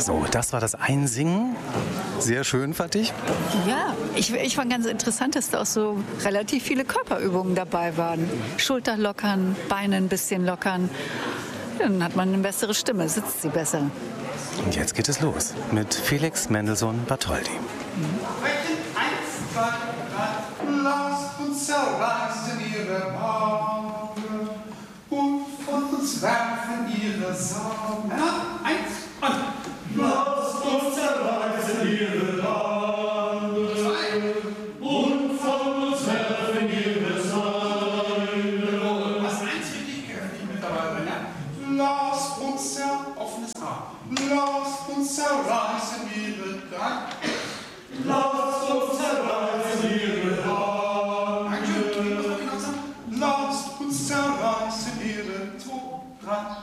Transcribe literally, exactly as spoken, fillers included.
So, das war das Einsingen. Sehr schön, fand ich. Ja, ich, ich fand ganz interessant, dass da auch so relativ viele Körperübungen dabei waren. Schulter lockern, Beine ein bisschen lockern. Dann hat man eine bessere Stimme, sitzt sie besser. Und jetzt geht es los mit Felix Mendelssohn Bartholdy. Eins, zwei, drei. Lasst uns zerreißen ihre Augen und von uns werfen ihre Sorgen. Eins und lasst uns zerreißen ihre Augen und von uns werfen ihre Sorgen. Was eins für dich gehört nicht mit dabei, ne? Lasst uns zer... offenes A. Lasst uns zerreißen ihre Drang. Lasst uns zerreißen ihre Augen. Lasst uns zerreißen ihre Tod.